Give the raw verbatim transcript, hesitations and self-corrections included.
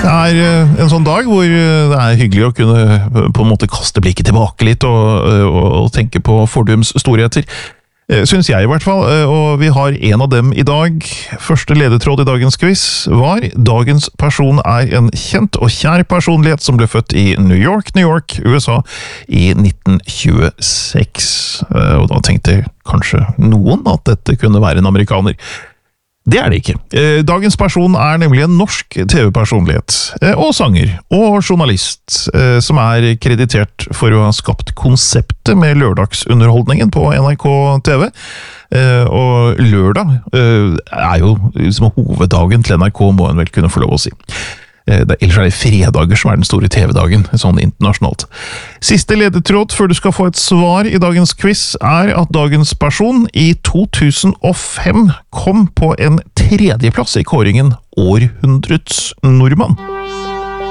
er en sånn dag hvor det er hyggelig å kunne på en måte kaste blikket tilbake litt og, og, og tenke på fordums storheter. Synes jeg i hvert fall, og vi har en av dem i dag. Første ledetråd i dagens quiz var: dagens person er en kjent og kjær personlighet som ble født i New York, New York, U S A i nitten tjueseks. Og da tenkte kanskje noen at dette kunne være en amerikaner. Det er det ikke. Dagens person er nemlig en norsk T V-personlighet, og sanger, og journalist, som er kreditert for å ha skapt konseptet med lørdagsunderholdningen på N R K T V. Og lørdag er jo liksom hoveddagen til N R K, må en vel kunne få lov å si. Ellers er det fredager som er den store T V-dagen, sånn internasjonalt. Siste ledetråd før du skal få et svar i dagens quiz er at dagens person i to tusen og fem kom på en tredjeplass i kåringen Århundrets nordmann.